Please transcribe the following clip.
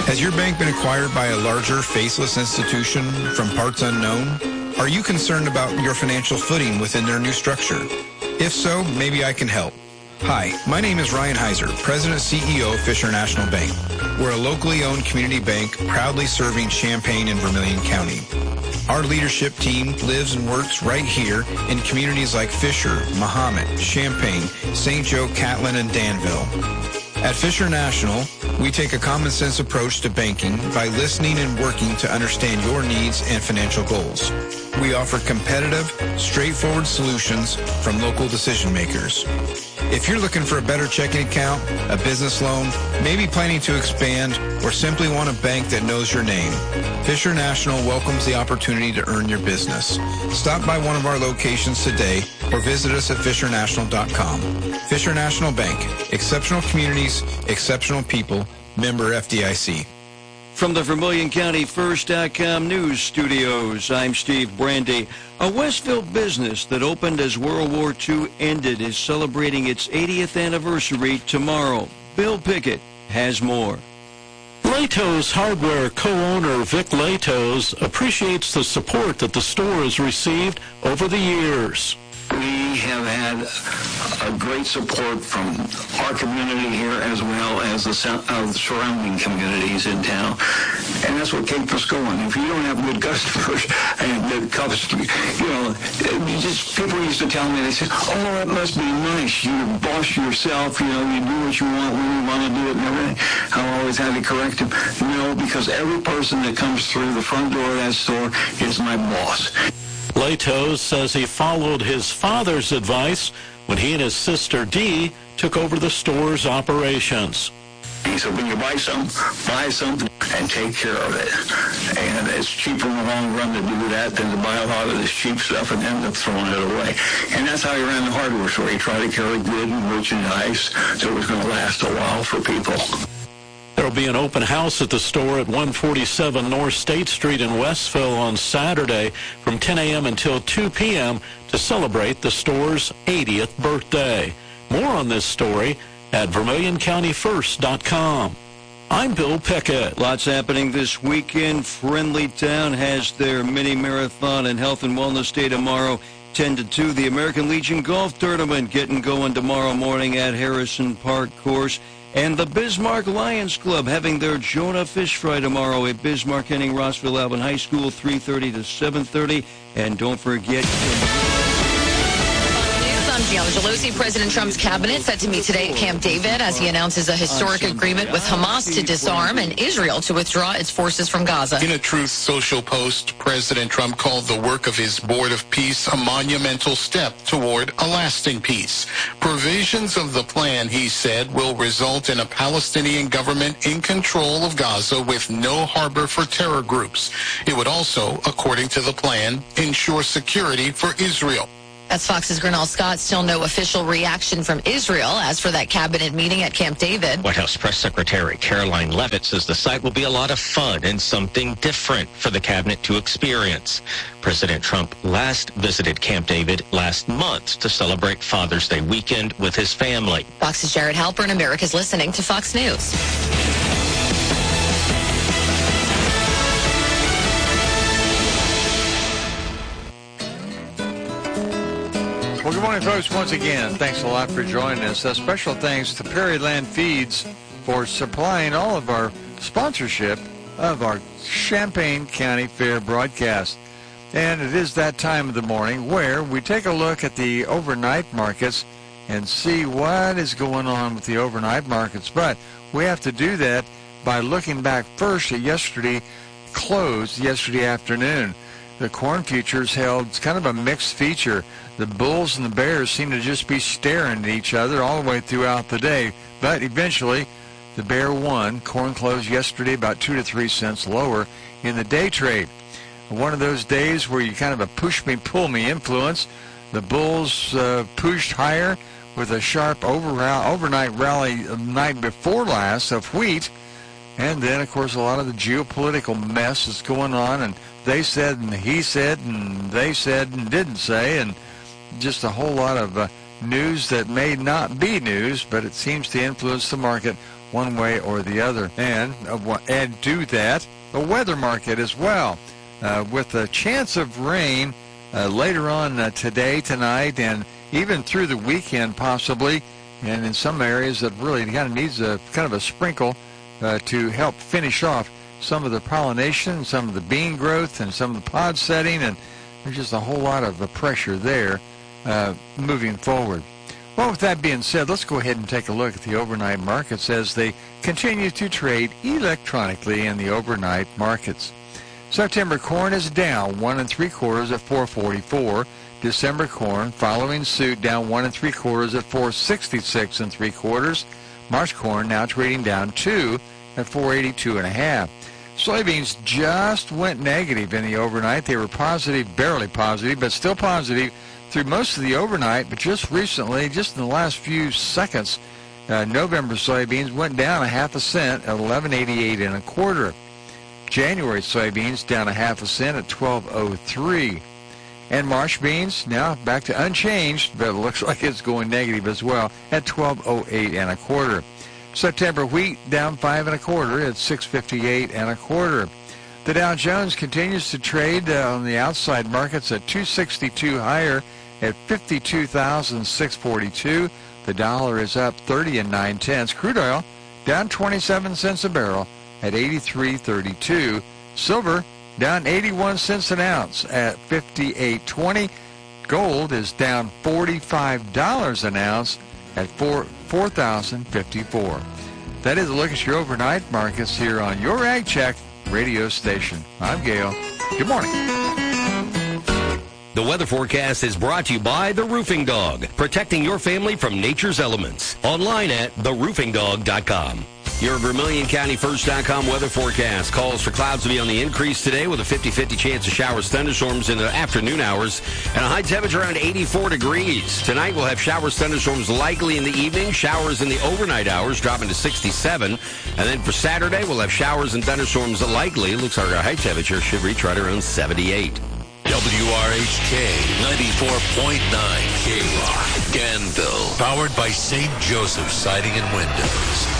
Has your bank been acquired by a larger, faceless institution from parts unknown? Are you concerned about your financial footing within their new structure? If so, maybe I can help. Hi, my name is Ryan Heiser, President CEO of Fisher National Bank. We're a locally owned community bank proudly serving Champaign and Vermilion County. Our leadership team lives and works right here in communities like Fisher, Mahomet, Champaign, St. Joe, Catlin, and Danville. At Fisher National, we take a common sense approach to banking by listening and working to understand your needs and financial goals. We offer competitive, straightforward solutions from local decision makers. If you're looking for a better checking account, a business loan, maybe planning to expand, or simply want a bank that knows your name, Fisher National welcomes the opportunity to earn your business. Stop by one of our locations today or visit us at fishernational.com. Fisher National Bank, exceptional communities, exceptional people, member FDIC. From the Vermilion County First.com news studios, I'm Steve Brandy. A Westville business that opened as World War II ended is celebrating its 80th anniversary tomorrow. Bill Pickett has more. Latos Hardware co-owner Vic Latos appreciates the support that the store has received over the years. We have had a great support from our community here as well as the surrounding communities in town. And that's what keeps us going. If you don't have good customers and good customers, people used to tell me, they said, oh, that must be nice. You're the boss yourself, you do what you want when you want to do it and everything. I always had to correct them. No, because every person that comes through the front door of that store is my boss. Latos says he followed his father's advice when he and his sister Dee took over the store's operations. He said, when you buy something and take care of it. And it's cheaper in the long run to do that than to buy a lot of this cheap stuff and end up throwing it away. And that's how he ran the hardware store. He tried to carry good merchandise so it was going to last a while for people. There will be an open house at the store at 147 North State Street in Westville on Saturday from 10 a.m. until 2 p.m. to celebrate the store's 80th birthday. More on this story at VermilionCountyFirst.com. I'm Bill Pickett. Lots happening this weekend. Friendly Town has their mini marathon and health and wellness day tomorrow, 10 to 2. The American Legion Golf Tournament getting going tomorrow morning at Harrison Park Course. And the Bismarck Lions Club having their Jonah Fish Fry tomorrow at Bismarck Henning Rossville Alvin High School, 3:30 to 7:30. And don't forget... I'm Gianna Gelosi. President Trump's cabinet set to meet today at Camp David as he announces a historic agreement with Hamas to disarm and Israel to withdraw its forces from Gaza. In a Truth Social post, President Trump called the work of his Board of Peace a monumental step toward a lasting peace. Provisions of the plan, he said, will result in a Palestinian government in control of Gaza with no harbor for terror groups. It would also, according to the plan, ensure security for Israel. That's Fox's Grinnell Scott. Still no official reaction from Israel as for that cabinet meeting at Camp David. White House Press Secretary Caroline Leavitt says the site will be a lot of fun and something different for the cabinet to experience. President Trump last visited Camp David last month to celebrate Father's Day weekend with his family. Fox's Jared Halpern. America's listening to Fox News. Well, good morning, folks. Once again, thanks a lot for joining us. A special thanks to Perryland Feeds for supplying all of our sponsorship of our Champaign County Fair broadcast. And it is that time of the morning where we take a look at the overnight markets and see what is going on with the overnight markets. But we have to do that by looking back first at yesterday afternoon. The corn futures held kind of a mixed feature. The bulls and the bears seem to just be staring at each other all the way throughout the day. But eventually, the bear won. Corn closed yesterday about 2 to 3 cents lower in the day trade. One of those days where you kind of a push-me, pull-me influence. The bulls pushed higher with a sharp overnight rally the night before last of wheat. And then, of course, a lot of the geopolitical mess is going on, and they said and he said and they said and didn't say, and just a whole lot of news that may not be news, but it seems to influence the market one way or the other. And add to that the weather market as well, with a chance of rain later on today, tonight, and even through the weekend possibly, and in some areas that really kind of needs a kind of a sprinkle to help finish off some of the pollination, some of the bean growth, and some of the pod setting, and there's just a whole lot of pressure there moving forward. Well, with that being said, let's go ahead and take a look at the overnight markets as they continue to trade electronically in the overnight markets. September corn is down 1 3/4 at 4.44. December corn following suit down 1 3/4 at 4.66 3/4. March corn now trading down 2 at 4.82.5. Soybeans just went negative in the overnight. They were positive, barely positive, but still positive through most of the overnight. But just recently, just in the last few seconds, November soybeans went down 1/2 cent at 11.88 1/4. January soybeans down 1/2 cent at 12.03. And March beans now back to unchanged, but it looks like it's going negative as well at 12.08 1/4. September wheat down 5 1/4 at 6.58 1/4. The Dow Jones continues to trade on the outside markets at 262 higher at 52,642. The dollar is up 30 9/10. Crude oil down 27 cents a barrel at 83.32. Silver down 81 cents an ounce at 58.20. Gold is down $45 an ounce at $4,054. That is a look at your overnight markets here on your Ag Check radio station. I'm Gale. Good morning. The weather forecast is brought to you by The Roofing Dog, protecting your family from nature's elements. Online at theroofingdog.com. Your Vermilion County First.com weather forecast calls for clouds to be on the increase today with a 50-50 chance of showers, thunderstorms in the afternoon hours, and a high temperature around 84 degrees. Tonight we'll have showers, thunderstorms likely in the evening, showers in the overnight hours dropping to 67. And then for Saturday we'll have showers and thunderstorms likely. Looks like our high temperature should reach right around 78. WRHK 94.9 K-Rock, Danville. Powered by St. Joseph Siding and Windows.